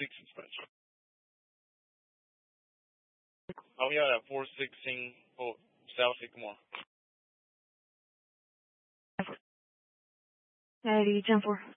suspension. Oh, yeah, that 416 South Sycamore. 10-4.